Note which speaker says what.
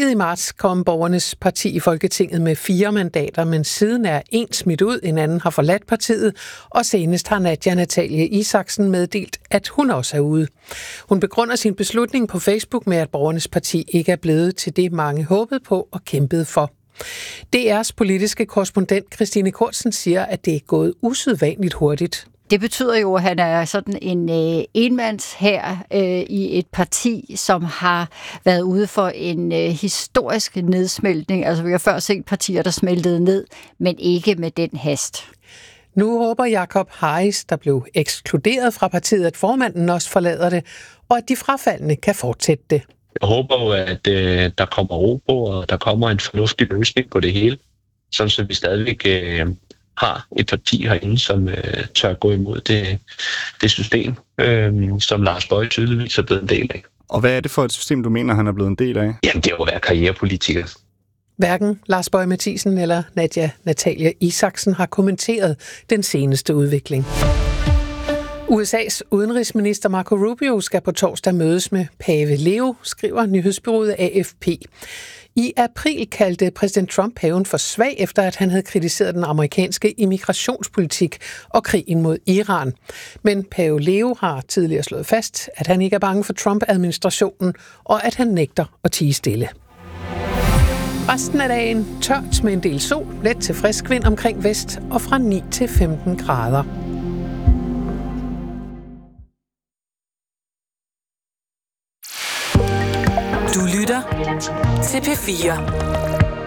Speaker 1: valget i marts kom Borgernes Parti i Folketinget med 4 mandater, men siden er en smidt ud, en anden har forladt partiet, og senest har Nadja Natalie Isaksen meddelt, at hun også er ude. Hun begrunder sin beslutning på Facebook med, at Borgernes Parti ikke er blevet til det, mange håbede på og kæmpede for. DR's politiske korrespondent Christine Kortsen siger, at det er gået usædvanligt hurtigt.
Speaker 2: Det betyder jo, at han er sådan en enmandshær i et parti, som har været ude for en historisk nedsmeltning. Altså vi har før set partier, der smeltede ned, men ikke med den hast.
Speaker 1: Nu håber Jacob Harris, der blev ekskluderet fra partiet, at formanden også forlader det, og at de frafaldne kan fortsætte det.
Speaker 3: Jeg håber jo, at der kommer ro på, og der kommer en fornuftig løsning på det hele, sådan så vi stadigvæk har et parti herinde, som tør gå imod det system, som Lars Boje tydeligvis er blevet en del af.
Speaker 4: Og hvad er det for et system, du mener, han er blevet en del af?
Speaker 3: Jamen, det er jo at være karrierepolitiker.
Speaker 1: Hverken Lars Boje Mathiesen eller Nadja Natalie Isaksen har kommenteret den seneste udvikling. USA's udenrigsminister Marco Rubio skal på torsdag mødes med pave Leo, skriver nyhedsbureauet AFP. I april kaldte præsident Trump paven for svag, efter at han havde kritiseret den amerikanske immigrationspolitik og krigen mod Iran. Men pave Leo har tidligere slået fast, at han ikke er bange for Trump-administrationen, og at han nægter at tie stille. Resten af dagen tørt med en del sol, let til frisk vind omkring vest og fra 9 til 15 grader.
Speaker 5: Du lytter til P4.